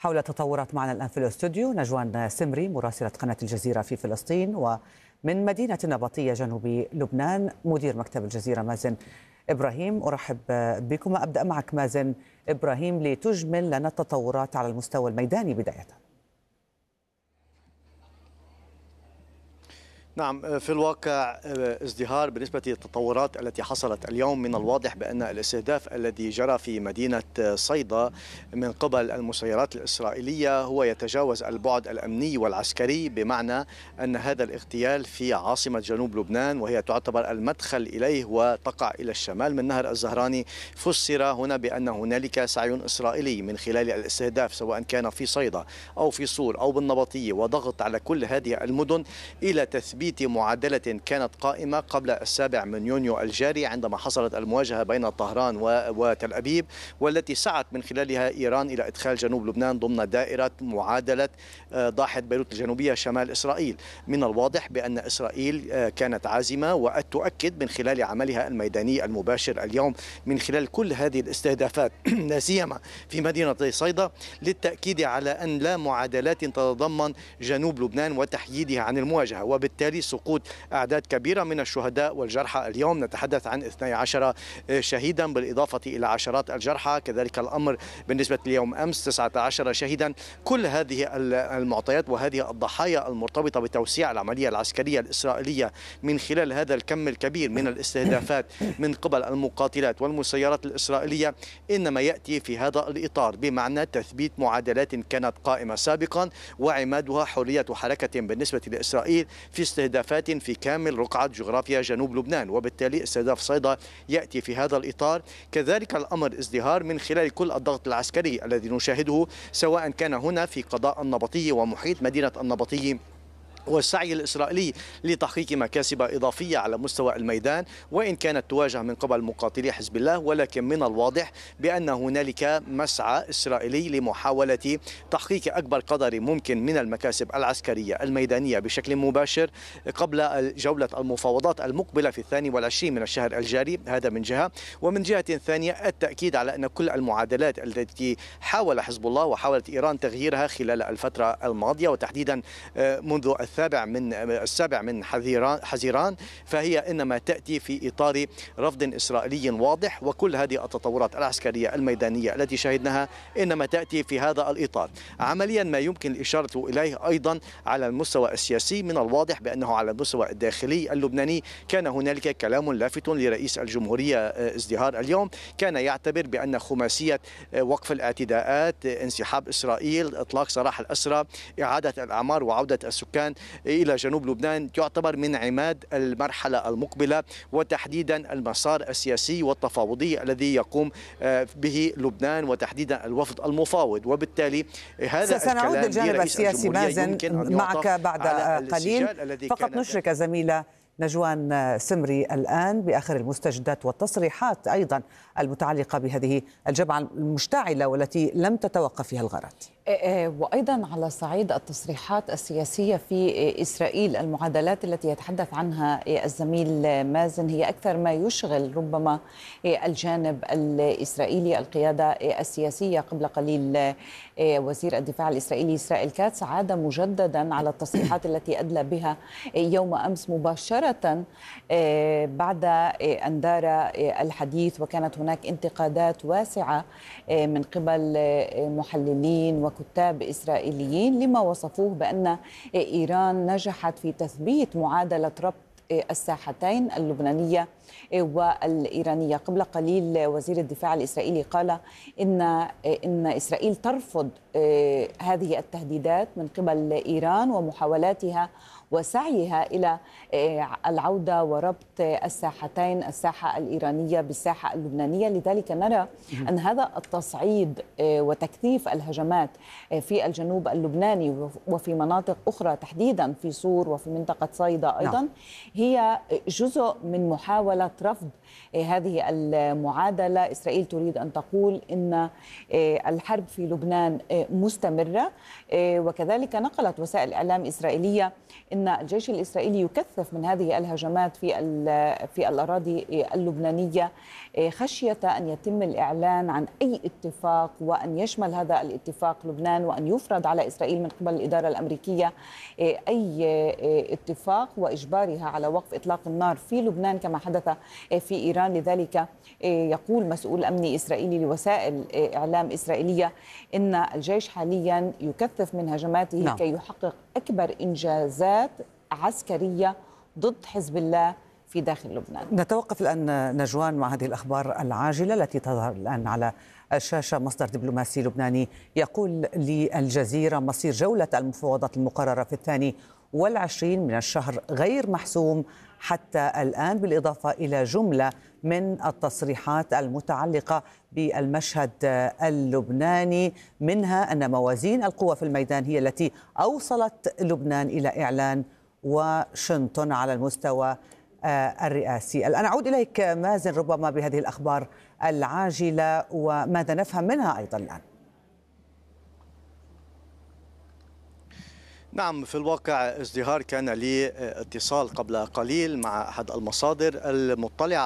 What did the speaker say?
حول تطورات معنا الآن في الاستوديو نجوان سمري مراسلة قناة الجزيرة في فلسطين، ومن مدينة النبطية جنوب لبنان مدير مكتب الجزيرة مازن إبراهيم. أرحب بكم. أبدأ معك مازن إبراهيم لتجمل لنا التطورات على المستوى الميداني بداية. نعم، في الواقع ازدهار بالنسبة للتطورات التي حصلت اليوم. من الواضح بأن الاستهداف الذي جرى في مدينة صيدا من قبل المسيرات الإسرائيلية هو يتجاوز البعد الأمني والعسكري، بمعنى أن هذا الاغتيال في عاصمة جنوب لبنان وهي تعتبر المدخل إليه وتقع إلى الشمال من نهر الزهراني. فسر هنا بأن هنالك سعي إسرائيلي من خلال الاستهداف سواء كان في صيدا أو في صور أو بالنبطية وضغط على كل هذه المدن إلى تثبيت معادلة كانت قائمة قبل 7 يونيو الجاري عندما حصلت المواجهة بين طهران وتل أبيب، والتي سعت من خلالها إيران إلى إدخال جنوب لبنان ضمن دائرة معادلة ضاحية بيروت الجنوبية شمال إسرائيل. من الواضح بأن إسرائيل كانت عازمة وتؤكد من خلال عملها الميداني المباشر اليوم من خلال كل هذه الاستهدافات لا سيما في مدينة صيدا للتأكيد على أن لا معادلات تتضمن جنوب لبنان وتحييدها عن المواجهة، وبالتالي سقوط أعداد كبيرة من الشهداء والجرحى. اليوم نتحدث عن 12 شهيدا بالإضافة إلى عشرات الجرحى، كذلك الأمر بالنسبة ليوم أمس 19 شهيدا. كل هذه المعطيات وهذه الضحايا المرتبطة بتوسيع العملية العسكرية الإسرائيلية من خلال هذا الكم الكبير من الاستهدافات من قبل المقاتلات والمسيرات الإسرائيلية إنما يأتي في هذا الإطار، بمعنى تثبيت معادلات كانت قائمة سابقا وعمادها حرية حركة بالنسبة لإسرائيل في استهدافات في كامل رقعة جغرافيا جنوب لبنان، وبالتالي استهداف صيدا يأتي في هذا الإطار. كذلك الأمر ازدهار من خلال كل الضغط العسكري الذي نشاهده سواء كان هنا في قضاء النبطية ومحيط مدينة النبطية، والسعي الإسرائيلي لتحقيق مكاسب إضافية على مستوى الميدان وإن كانت تواجه من قبل مقاتلي حزب الله، ولكن من الواضح بأن هنالك مسعى إسرائيلي لمحاولة تحقيق أكبر قدر ممكن من المكاسب العسكرية الميدانية بشكل مباشر قبل جولة المفاوضات المقبلة في 22 من الشهر الجاري. هذا من جهة، ومن جهة ثانية التأكيد على أن كل المعادلات التي حاول حزب الله وحاولت إيران تغييرها خلال الفترة الماضية وتحديدا منذ السابع من حزيران، فهي إنما تأتي في إطار رفض إسرائيلي واضح، وكل هذه التطورات العسكرية الميدانية التي شهدناها إنما تأتي في هذا الإطار. عمليا ما يمكن الإشارة إليه أيضا على المستوى السياسي، من الواضح بأنه على المستوى الداخلي اللبناني كان هنالك كلام لافت لرئيس الجمهورية ازدهار اليوم، كان يعتبر بأن خماسية وقف الاعتداءات، انسحاب إسرائيل، إطلاق سراح الأسرى، إعادة الأعمار وعودة السكان إلى جنوب لبنان تعتبر من عماد المرحلة المقبلة وتحديدا المسار السياسي والتفاوضي الذي يقوم به لبنان وتحديدا الوفد المفاوض. وبالتالي هذا سنعود للجانب السياسي مازن معك بعد قليل. فقط نشرك زميلة نجوان سمري الآن بآخر المستجدات والتصريحات أيضا المتعلقة بهذه الجبهة المشتعلة والتي لم تتوقف فيها الغارات، وأيضا على صعيد التصريحات السياسية في إسرائيل. المعادلات التي يتحدث عنها الزميل مازن هي أكثر ما يشغل ربما الجانب الإسرائيلي. القيادة السياسية قبل قليل وزير الدفاع الإسرائيلي إسرائيل كاتس عاد مجددا على التصريحات التي أدلى بها يوم أمس مباشرة بعد أن دار الحديث، وكانت هناك انتقادات واسعة من قبل محللين وكتاب إسرائيليين لما وصفوه بأن إيران نجحت في تثبيت معادلة ربط الساحتين اللبنانية والإيرانية. قبل قليل وزير الدفاع الإسرائيلي قال إن إسرائيل ترفض هذه التهديدات من قبل إيران ومحاولاتها وسعيها إلى العودة وربط الساحتين، الساحة الإيرانية بالساحة اللبنانية. لذلك نرى أن هذا التصعيد وتكثيف الهجمات في الجنوب اللبناني وفي مناطق أخرى تحديدا في صور وفي منطقة صيدا أيضا هي جزء من محاولة رفض هذه المعادلة. إسرائيل تريد أن تقول إن الحرب في لبنان مستمرة، وكذلك نقلت وسائل إعلام إسرائيلية أن الجيش الإسرائيلي يكثف من هذه الهجمات في الأراضي اللبنانية خشية أن يتم الإعلان عن أي اتفاق، وأن يشمل هذا الاتفاق لبنان، وأن يفرض على إسرائيل من قبل الإدارة الأمريكية أي اتفاق وإجبارها على وقف إطلاق النار في لبنان كما حدث في إيران. لذلك يقول مسؤول أمني إسرائيلي لوسائل إعلام إسرائيلية إن الجيش حاليا يكثف من هجماته كي يحقق أكبر إنجازات عسكرية ضد حزب الله في داخل لبنان. نتوقف الآن نجوان مع هذه الأخبار العاجلة التي تظهر الآن على الشاشة. مصدر دبلوماسي لبناني يقول للجزيرة مصير جولة المفاوضات المقررة في 22 من الشهر غير محسوم حتى الآن، بالإضافة إلى جملة من التصريحات المتعلقة بالمشهد اللبناني، منها أن موازين القوى في الميدان هي التي أوصلت لبنان إلى إعلان واشنطن على المستوى الرئاسي. الآن أعود إليك مازن ربما بهذه الأخبار العاجلة وماذا نفهم منها أيضا الآن. نعم، في الواقع ازدهار كان لي اتصال قبل قليل مع أحد المصادر المطلعة